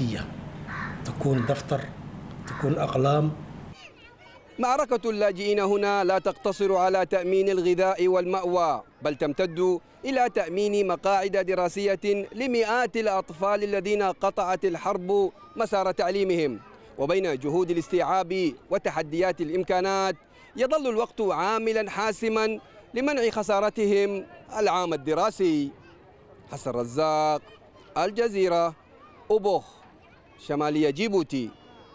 عادية، تكون دفتر، تكون أقلام. معركة اللاجئين هنا لا تقتصر على تأمين الغذاء والمأوى، بل تمتد إلى تأمين مقاعد دراسية لمئات الأطفال الذين قطعت الحرب مسار تعليمهم. وبين جهود الاستيعاب وتحديات الإمكانات يظل الوقت عاملا حاسما لمنع خسارتهم العام الدراسي. حسن رزاق، الجزيرة، أبوخ، شمالية جيبوتي.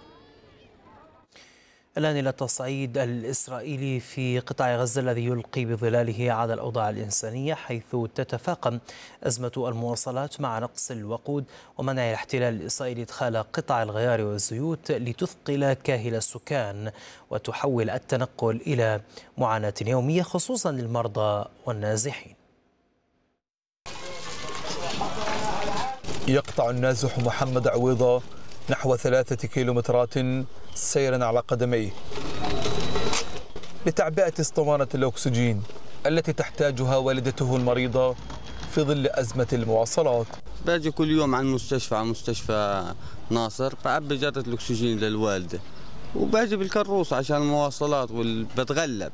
الآن إلى التصعيد الإسرائيلي في قطاع غزة الذي يلقي بظلاله على الأوضاع الإنسانية، حيث تتفاقم أزمة المواصلات مع نقص الوقود ومنع الاحتلال الإسرائيلي إدخال قطع الغيار والزيوت لتثقل كاهل السكان وتحول التنقل إلى معاناة يومية، خصوصا للمرضى والنازحين. يقطع النازح محمد عويضة نحو 3 كيلومترات سيرا على قدميه لتعبئة اسطوانة الأكسجين التي تحتاجها والدته المريضة في ظل أزمة المواصلات. باجي كل يوم عن مستشفى ناصر بعبي جرة الأكسجين للوالدة، وباجي بالكروس عشان المواصلات وبتغلب.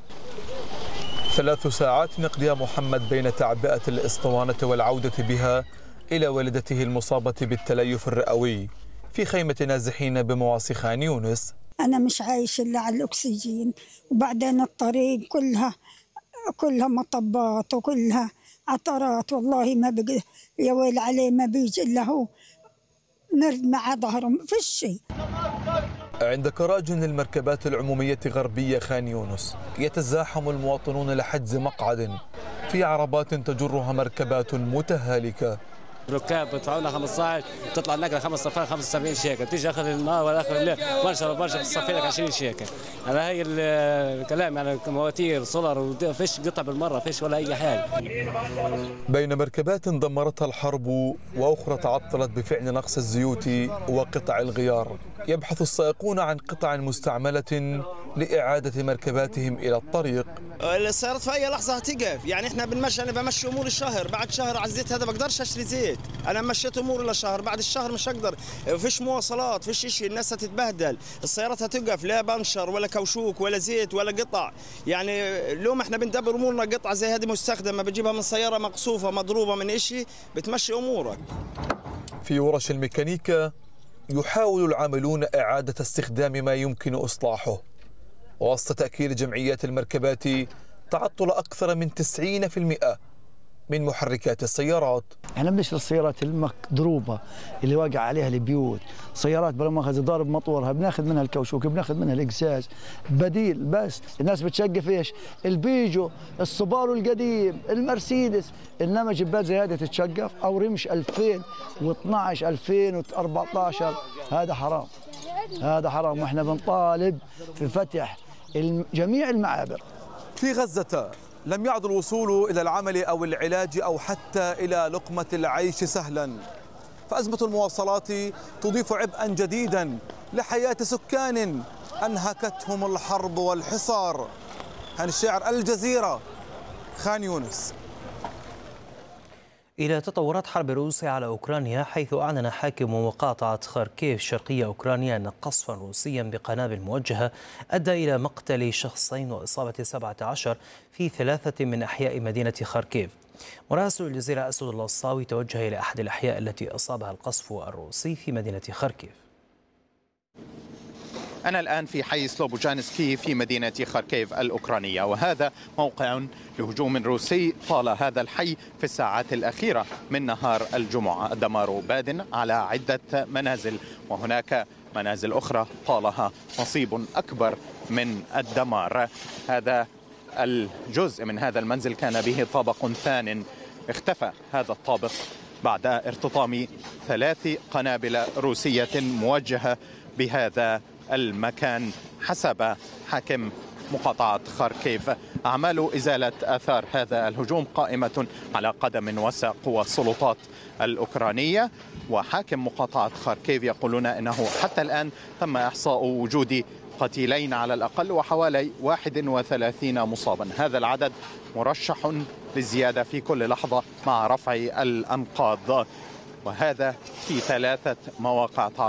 3 ساعات يقضيها محمد بين تعبئة الاسطوانة والعودة بها إلى والدته المصابة بالتليف الرئوي في خيمة نازحين بمواصي خان يونس. أنا مش عايش إلا على الأكسجين، وبعدين الطريق كلها مطبات وكلها عطرات، والله ما بقى يا ويل عليه، ما بيجي إلا هو مرد مع ظهره، ما فيش شيء. عند كراجن المركبات العمومية غربية خان يونس يتزاحم المواطنون لحجز مقعد في عربات تجرها مركبات متهالكة. ركاب بدفعوا لنا 15، تطلع النقله 5 صفار 75 شيكل، تيجي اخر النهار ولا اخر الليل برشا بتصفي لك 20 شيكل. هذا هي الكلام، يعني مواتير سولر وفيش قطع بالمره، فيش ولا اي حاجه. بين مركبات دمرتها الحرب واخرى تعطلت بفعل نقص الزيوت وقطع الغيار، يبحث السائقون عن قطع مستعمله لاعاده مركباتهم الى الطريق. السيارات في اي لحظه هتقف، يعني احنا بنمشي، انا بمشي امور الشهر، بعد شهر على الزيت هذا بقدرش اشتري زيت، انا مشيت اموري لشهر، بعد الشهر مش هقدر، فيش مواصلات، فيش شيء، الناس هتتبهدل، السيارات هتقف، لا بنشر ولا كوشوك ولا زيت ولا قطع. يعني اليوم احنا بندبر امورنا، قطعه زي هذه مستخدمه بتجيبها من سياره مقصوفه مضروبه من شيء بتمشي امورك. في ورش الميكانيكا يحاول العاملون اعاده استخدام ما يمكن اصلاحه، وسط تاكيد جمعيات المركبات تعطل اكثر من 90% من محركات السيارات. احنا بنشتري السيارات المضروبه اللي واقع عليها البيوت، سيارات بلا مؤاخذه ضارب مطورها بناخذ منها الكوشوك، بناخذ منها الاقزاز، بديل. بس الناس بتشقف ايش؟ البيجو، السوبارو القديم، المرسيدس، انما جبال زي هذه تتشقف او رمش 2012 2014، هذا حرام، هذا حرام، واحنا بنطالب في فتح جميع المعابر. في غزة لم يعد الوصول إلى العمل أو العلاج أو حتى إلى لقمة العيش سهلا، فأزمة المواصلات تضيف عبئا جديدا لحياة سكان أنهكتهم الحرب والحصار. هاني الشاعر، الجزيرة، خان يونس. إلى تطورات حرب روسيا على أوكرانيا، حيث أعلن حاكم مقاطعة خاركيف شرقية أوكرانيا أن قصفا روسيا بقنابل موجهة أدى إلى مقتل شخصين وإصابة 17 في 3 من أحياء مدينة خاركيف. مراسل الجزيرة أسد الله الصاوي توجه إلى أحد الأحياء التي أصابها القصف الروسي في مدينة خاركيف. أنا الآن في حي سلوبوجانسكي في مدينة خاركيف الأوكرانية، وهذا موقع لهجوم روسي طال هذا الحي في الساعات الأخيرة من نهار الجمعة. الدمار باد على عدة منازل، وهناك منازل أخرى طالها نصيب أكبر من الدمار. هذا الجزء من هذا المنزل كان به طابق ثان، اختفى هذا الطابق بعد ارتطام 3 قنابل روسية موجهة بهذا المكان حسب حاكم مقاطعة خاركيف. أعمال إزالة آثار هذا الهجوم قائمة على قدم وساق، والسلطات الأوكرانية وحاكم مقاطعة خاركيف يقولون أنه حتى الآن تم إحصاء وجود قتيلين على الأقل وحوالي 31 مصابا. هذا العدد مرشح للزيادة في كل لحظة مع رفع الأنقاض، وهذا في 3 مواقع